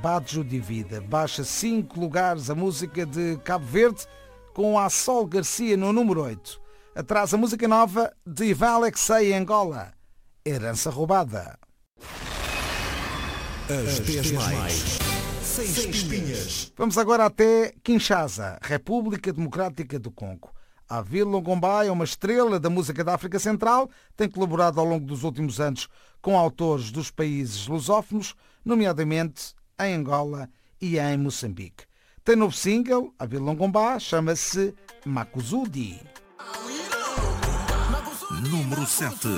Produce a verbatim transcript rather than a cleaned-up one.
Baggio di Vida. Baixa cinco lugares a música de Cabo Verde, com a Sol Garcia no número oito. Atrás a música nova de Ivan Alexei em Angola, Herança Roubada. As dez mais, sem espinhas. Vamos agora até Kinshasa, República Democrática do Congo. Avil Longomba é uma estrela da música da África Central, tem colaborado ao longo dos últimos anos com autores dos países lusófonos, nomeadamente em Angola e em Moçambique. Tem novo single, Avil Longomba, chama-se Makuzudi. Número sete.